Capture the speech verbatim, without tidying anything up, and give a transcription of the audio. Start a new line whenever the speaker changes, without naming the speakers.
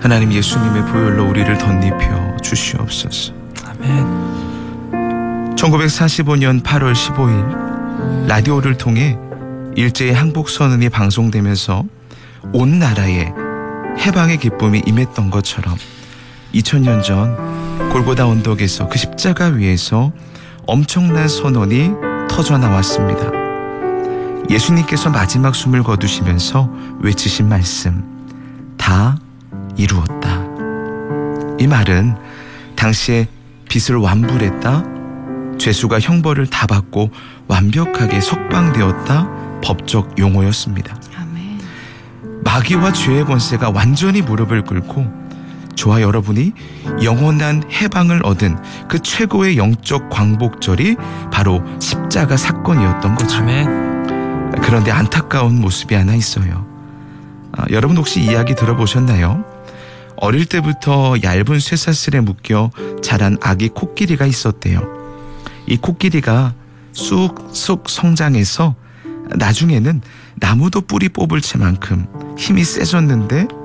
하나님 예수님의 보혈로 우리를 덧입혀 주시옵소서.
아멘.
천구백사십오 년 팔월 십오일 라디오를 통해 일제의 항복선언이 방송되면서 온 나라에 해방의 기쁨이 임했던 것처럼 이천 년 전 골고다 언덕에서 그 십자가 위에서 엄청난 선언이 터져 나왔습니다. 예수님께서 마지막 숨을 거두시면서 외치신 말씀, 다 이루었다. 이 말은 당시에 빚을 완불했다, 죄수가 형벌을 다 받고 완벽하게 석방되었다 법적 용어였습니다.
아멘.
마귀와 죄의 권세가 완전히 무릎을 꿇고 저와 여러분이 영원한 해방을 얻은 그 최고의 영적 광복절이 바로 십자가 사건이었던 거죠.
아멘.
그런데 안타까운 모습이 하나 있어요. 아, 여러분 혹시 이야기 들어보셨나요? 어릴 때부터 얇은 쇠사슬에 묶여 자란 아기 코끼리가 있었대요. 이 코끼리가 쑥쑥 성장해서 나중에는 나무도 뿌리 뽑을 채만큼 힘이 세졌는데